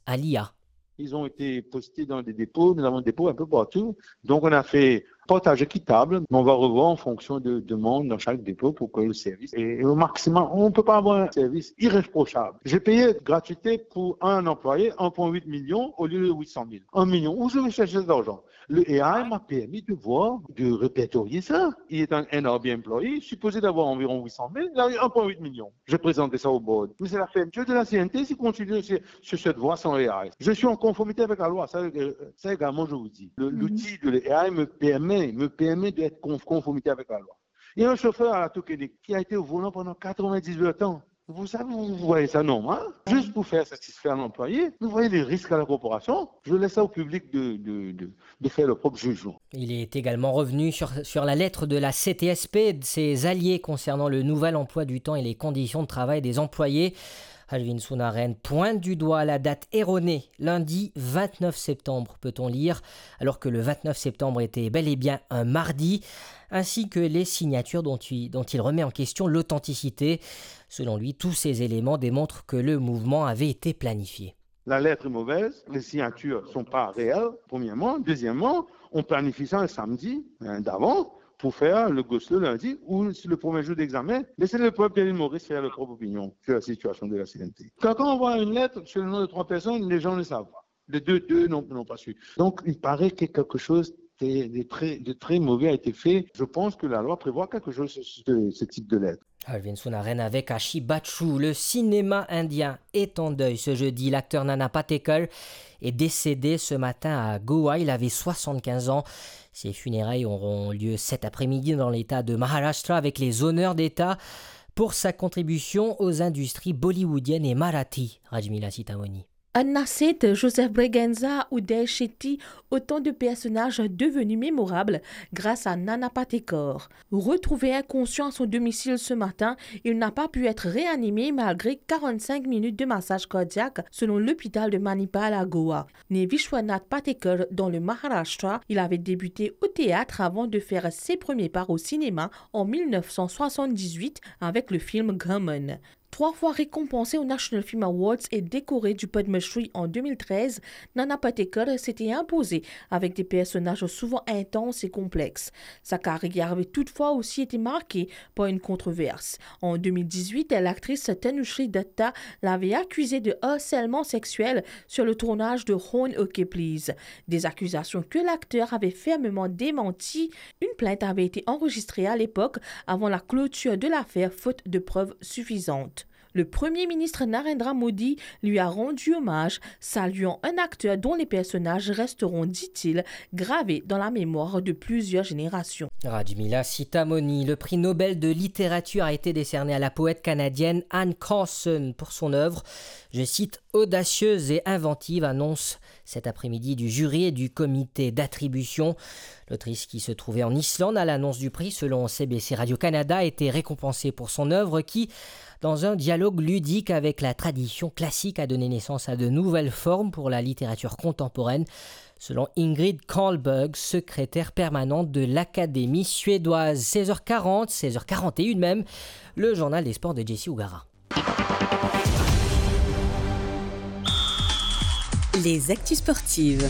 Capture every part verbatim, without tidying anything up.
à l'I A. Ils ont été postés dans des dépôts, nous avons des dépôts un peu partout. Donc, on a fait partage équitable, mais on va revoir en fonction de demande dans chaque dépôt pour que le service, et au maximum, on ne peut pas avoir un service irréprochable. J'ai payé gratuité pour un employé un virgule huit million au lieu de huit cent mille. un million. Où je vais chercher cet argent? Le A I m'a permis de voir, de répertorier ça. Il est un N R B employé, supposé d'avoir environ huit cent mille, il a eu un virgule huit million. J'ai présenté ça au board. Mais c'est la fermeture de la C N T s'il continue sur, sur cette voie sans A I. Je suis en conformité avec la loi, ça, ça également je vous dis. Le, mm-hmm. L'outil de l'A I me permet me permet d'être en conformité avec la loi. Il y a un chauffeur à la Tokéné qui a été au volant pendant quatre-vingt-dix-huit ans. Vous savez, vous voyez ça normal, juste pour faire satisfaire l'employé. Vous voyez les risques à la corporation. Je laisse ça au public de, de, de, de faire le propre jugement. Il est également revenu sur, sur la lettre de la C T S P et de ses alliés concernant le nouvel emploi du temps et les conditions de travail des employés. Alvin Sounaren pointe du doigt la date erronée, lundi vingt-neuf septembre, peut-on lire, alors que le vingt-neuf septembre était bel et bien un mardi, ainsi que les signatures dont il, dont il remet en question l'authenticité. Selon lui, tous ces éléments démontrent que le mouvement avait été planifié. La lettre est mauvaise, les signatures ne sont pas réelles, premièrement. Deuxièmement, on planifie ça un samedi hein, d'avant, pour faire le gosse le lundi ou sur le premier jour d'examen, laissez le peuple Pierre Maurice faire leur propre opinion sur la situation de la C N T. Quand on voit une lettre sur le nom de trois personnes, les gens ne savent pas. Les deux, deux n'ont, n'ont pas su. Donc, il paraît que quelque chose de, de, très, de très mauvais a été fait. Je pense que la loi prévoit quelque chose de ce type de lettre. Alvin Sounaren avec Ashi Bachu. Le cinéma indien est en deuil ce jeudi. L'acteur Nana Patekar est décédé ce matin à Goa. Il avait soixante-quinze ans. Ses funérailles auront lieu cet après-midi dans l'état de Maharashtra avec les honneurs d'État pour sa contribution aux industries bollywoodiennes et marathi. Rajmila Sitamoni. Anna Seth, Joseph Bregenza, Uday Shetty, autant de personnages devenus mémorables grâce à Nana Patekar. Retrouvé inconscient à son domicile ce matin, il n'a pas pu être réanimé malgré quarante-cinq minutes de massage cardiaque selon l'hôpital de Manipal à Goa. Né Vishwanath Patekar dans le Maharashtra, il avait débuté au théâtre avant de faire ses premiers pas au cinéma en dix-neuf cent soixante-dix-huit avec le film Grumman. Trois fois récompensé au National Film Awards et décoré du Padma Shri en deux mille treize, Nana Patekar s'était imposée avec des personnages souvent intenses et complexes. Sa carrière avait toutefois aussi été marquée par une controverse. En deux mille dix-huit, l'actrice Tanushri Datta l'avait accusée de harcèlement sexuel sur le tournage de Horn OK Please. Des accusations que l'acteur avait fermement démenties. Une plainte avait été enregistrée à l'époque avant la clôture de l'affaire faute de preuves suffisantes. Le Premier ministre Narendra Modi lui a rendu hommage, saluant un acteur dont les personnages resteront, dit-il, gravés dans la mémoire de plusieurs générations. Rajmila Sitamoni, le prix Nobel de littérature a été décerné à la poète canadienne Anne Carson pour son œuvre, je cite, audacieuse et inventive, annonce cet après-midi du jury et du comité d'attribution. L'autrice qui se trouvait en Islande à l'annonce du prix, selon C B C Radio-Canada, a été récompensée pour son œuvre qui, dans un dialogue ludique avec la tradition classique, a donné naissance à de nouvelles formes pour la littérature contemporaine, selon Ingrid Carlberg, secrétaire permanente de l'Académie suédoise. seize heures quarante, seize heures quarante et une même, le journal des sports de Jessie Ougara. Les actus sportives.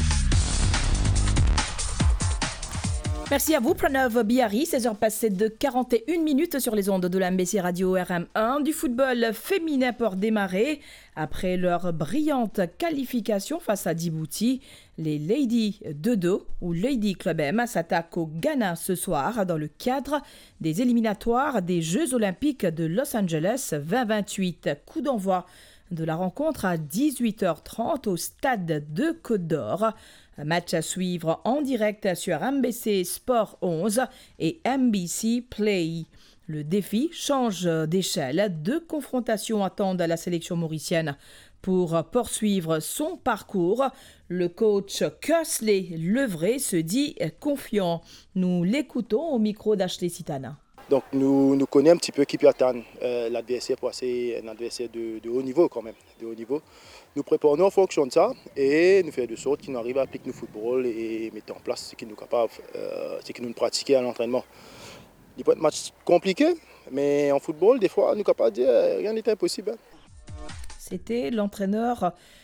Merci à vous, Pranav Bihari. seize heures passées de quarante et une minutes sur les ondes de la M B C Radio R M un. Du football féminin pour démarrer. Après leur brillante qualification face à Djibouti, les Ladies de Do ou Lady Club M s'attaquent au Ghana ce soir dans le cadre des éliminatoires des Jeux Olympiques de Los Angeles vingt vingt-huit. Coup d'envoi de la rencontre à dix-huit heures trente au stade de Côte d'Or. Un match à suivre en direct sur M B C Sport onze et M B C Play. Le défi change d'échelle. Deux confrontations attendent la sélection mauricienne pour poursuivre son parcours. Le coach Kersley Levré se dit confiant. Nous l'écoutons au micro d'Ashley Sitana. Donc nous, nous connaissons un petit peu qui peut attendre euh, l'adversaire pour passer un adversaire de, de haut niveau quand même, de haut niveau. Nous préparons en fonction de ça et nous faisons de sorte qu'ils arrivent à appliquer le football et mettre en place ce qu'ils nous capables, euh, ce qu'ils nous pratiquons à l'entraînement. Il peut être un match compliqué, mais en football, des fois, nous sommes capables de dire rien n'est impossible. C'était l'entraîneur